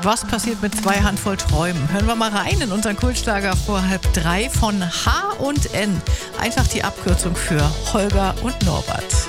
Was passiert mit 2 Handvoll Träumen? Hören wir mal rein in unseren Kultschlager vor 2:30 von H&N. Einfach die Abkürzung für Holger und Norbert.